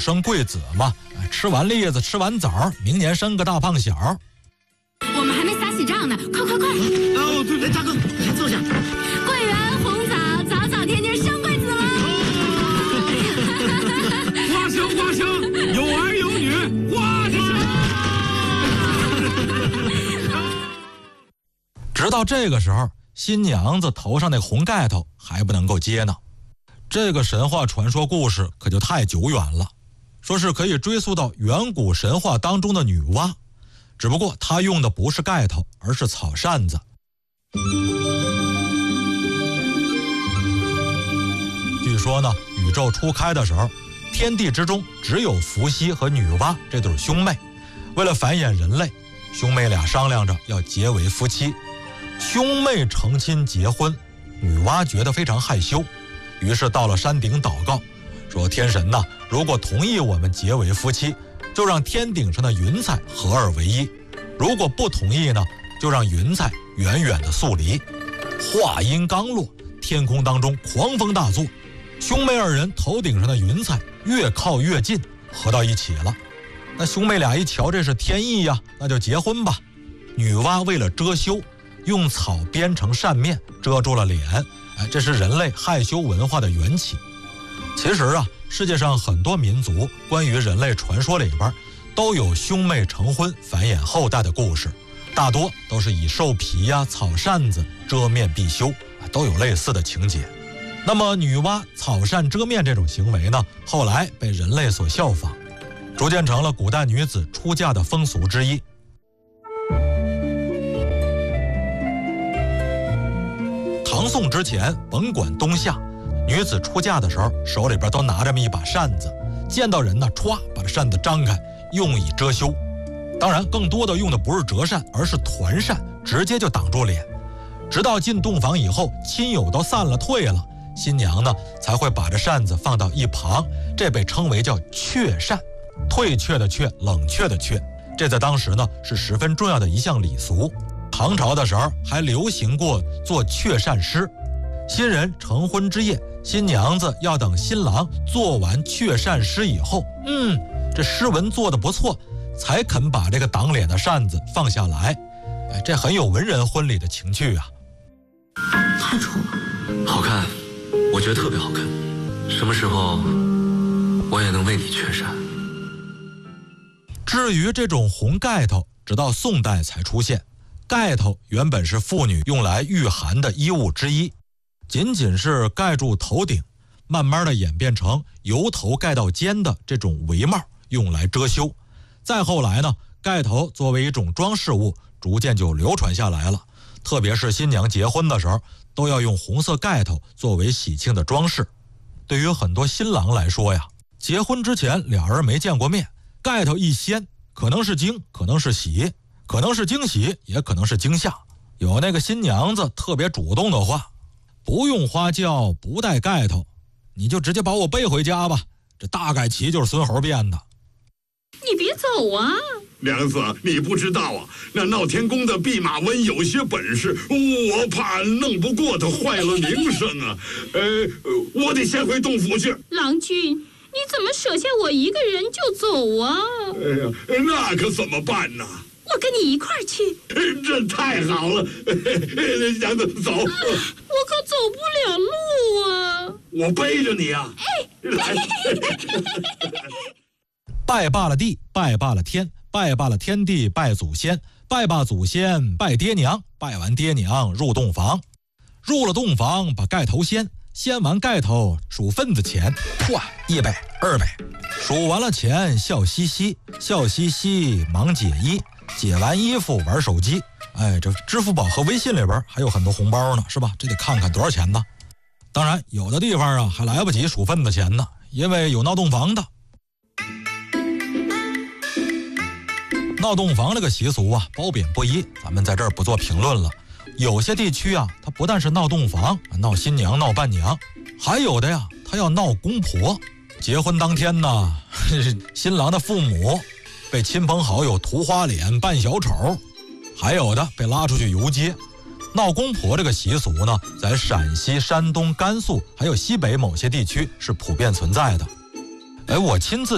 生贵子嘛，吃完栗子吃完枣，明年生个大胖小。 我们还没撒喜账呢，快快快！ 哦，对，大哥，来坐下。 桂圆红枣，早早天天生贵子了。 花生花生，有儿有女，花着直到这个时候，新娘子头上那红盖头还不能够接呢。这个神话传说故事可就太久远了，说是可以追溯到远古神话当中的女娲，只不过她用的不是盖头，而是草扇子。据说呢，宇宙初开的时候，天地之中只有伏羲和女娲这对兄妹，为了繁衍人类，兄妹俩商量着要结为夫妻。兄妹成亲结婚，女娲觉得非常害羞，于是到了山顶祷告，说天神呐，如果同意我们结为夫妻，就让天顶上的云彩合二为一；如果不同意呢，就让云彩远远的速离。话音刚落，天空当中狂风大作，兄妹二人头顶上的云彩越靠越近，合到一起了。那兄妹俩一瞧这是天意呀，那就结婚吧。女娲为了遮羞，用草编成扇面遮住了脸，这是人类害羞文化的缘起。其实啊，世界上很多民族关于人类传说里边都有兄妹成婚繁衍后代的故事，大多都是以兽皮呀、草扇子遮面避羞，都有类似的情节。那么女娲草扇遮面这种行为呢，后来被人类所效仿，逐渐成了古代女子出嫁的风俗之一。唐宋之前，甭管冬夏，女子出嫁的时候手里边都拿这么一把扇子，见到人呢，歘把这扇子张开，用以遮羞。当然更多的用的不是折扇，而是团扇，直接就挡住脸。直到进洞房以后，亲友都散了退了，新娘呢才会把这扇子放到一旁，这被称为叫却扇，退却的却，冷却的却。这在当时呢是十分重要的一项礼俗。唐朝的时候还流行过做却扇诗，新人成婚之夜，新娘子要等新郎做完却扇诗以后，这诗文做得不错，才肯把这个挡脸的扇子放下来。这很有文人婚礼的情趣啊。 太丑了。好看，我觉得特别好看。什么时候我也能为你却扇？ 至于这种红盖头，直到宋代才出现。盖头原本是妇女用来御寒的衣物之一，仅仅是盖住头顶，慢慢的演变成由头盖到肩的这种围帽，用来遮羞。再后来呢，盖头作为一种装饰物，逐渐就流传下来了。特别是新娘结婚的时候，都要用红色盖头作为喜庆的装饰。对于很多新郎来说呀，结婚之前俩人没见过面，盖头一掀，可能是惊，可能是喜，可能是惊喜，也可能是惊吓。有那个新娘子特别主动的话，不用花轿，不带盖头，你就直接把我背回家吧，这大概其就是孙猴变的。 你别走啊！ 娘子，你不知道啊，那闹天宫的弼马温有些本事，我怕弄不过他，坏了名声啊。我得先回洞府去。 郎君，你怎么舍下我一个人就走啊？ 哎呀，那可怎么办呢？ 我跟你一块儿去。 这太好了，娘子走。 我可走不了路啊！ 我背着你啊！来。 拜罢了地，拜罢了天，拜罢了天地，拜祖先，拜罢祖先，拜爹娘，拜完爹娘入洞房，入了洞房把盖头掀，掀完盖头数份子钱，哇，100、200，数完了钱笑嘻嘻，笑嘻嘻忙解衣，解完衣服玩手机。这支付宝和微信里边还有很多红包呢，是吧？这得看看多少钱呢。当然有的地方啊还来不及数份子钱呢，因为有闹洞房的。闹洞房这个习俗啊，褒贬不一，咱们在这儿不做评论了。有些地区啊，它不但是闹洞房，闹新娘、闹伴娘，还有的呀，它要闹公婆。结婚当天呢，新郎的父母被亲朋好友涂花脸、扮小丑，还有的被拉出去游街。闹公婆这个习俗呢，在陕西、山东、甘肃还有西北某些地区是普遍存在的。我亲自